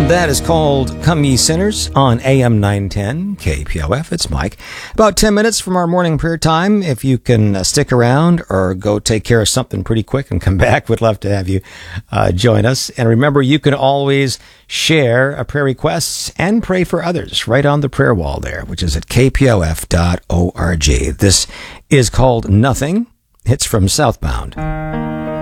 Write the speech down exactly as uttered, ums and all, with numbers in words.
That is called Come Ye Sinners on A M nine ten K P O F. It's Mike. About ten minutes from our morning prayer time. If you can uh, stick around or go take care of something pretty quick and come back, we'd love to have you uh, join us. And remember, you can always share a prayer requests and pray for others right on the prayer wall there, which is at k p o f dot org. This is called Nothing. It's from Southbound.